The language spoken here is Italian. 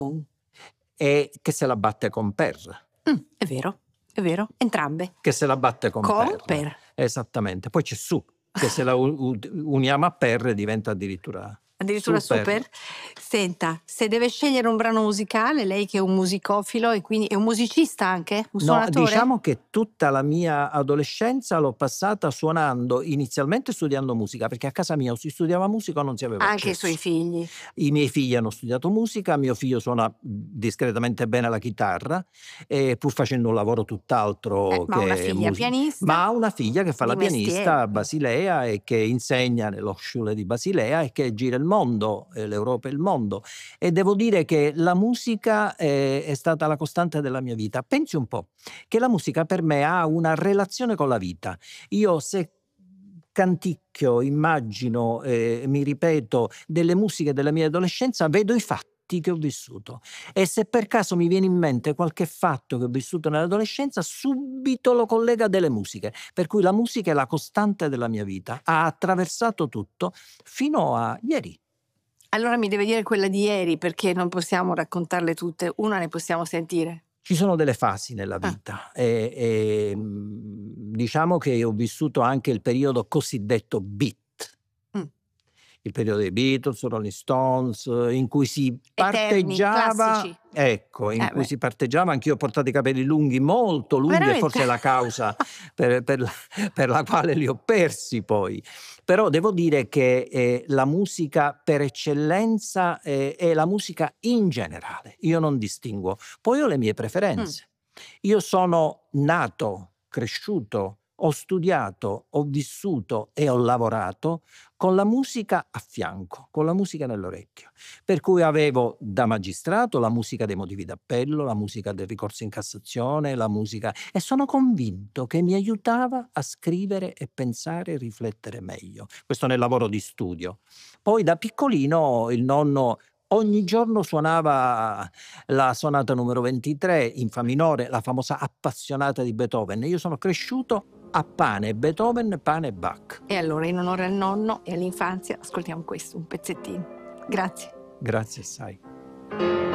e che se la batte con Per. È vero, entrambe. Che se la batte con Per. Esattamente. Poi c'è Su, che se la uniamo a Per diventa addirittura super. Senta, se deve scegliere un brano musicale, lei che è un musicofilo e quindi è un musicista anche? Un suonatore? No, diciamo che tutta la mia adolescenza l'ho passata suonando, inizialmente studiando musica, perché a casa mia o si studiava musica o non si aveva Anche accesso. i suoi figli? I miei figli hanno studiato musica, mio figlio suona discretamente bene la chitarra, pur facendo un lavoro tutt'altro ma una che figlia pianista? ma ha una figlia che fa la Di mestiere. pianista a Basilea e che insegna nello Schule di Basilea e che gira il mondo, l'Europa e il mondo. E devo dire che la musica è stata la costante della mia vita. Pensi un po' che la musica per me ha una relazione con la vita. Io se canticchio, immagino, mi ripeto delle musiche della mia adolescenza, vedo i fatti che ho vissuto, e se per caso mi viene in mente qualche fatto che ho vissuto nell'adolescenza, subito lo collega a delle musiche, per cui la musica è la costante della mia vita, ha attraversato tutto fino a ieri. Allora mi deve dire quella di ieri, perché non possiamo raccontarle tutte, una ne possiamo sentire. Ci sono delle fasi nella vita diciamo che ho vissuto anche il periodo cosiddetto beat. Il periodo dei Beatles, Rolling Stones, in cui si parteggiava, classici. in cui si parteggiava. Anch'io ho portato i capelli lunghi, molto lunghi, Veramente? e forse è la causa per la quale li ho persi poi. Però devo dire che la musica per eccellenza è la musica in generale, io non distinguo. Poi ho le mie preferenze. Io sono nato, cresciuto, ho studiato, ho vissuto e ho lavorato con la musica a fianco, con la musica nell'orecchio. Per cui avevo da magistrato la musica dei motivi d'appello, la musica del ricorso in Cassazione, la musica, e sono convinto che mi aiutava a scrivere e pensare e riflettere meglio. Questo nel lavoro di studio. Poi da piccolino il nonno ogni giorno suonava la sonata numero 23 in fa minore, la famosa Appassionata di Beethoven. Io sono cresciuto a pane Beethoven, pane Bach. E allora, in onore al nonno e all'infanzia, ascoltiamo questo, un pezzettino. Grazie. Grazie assai.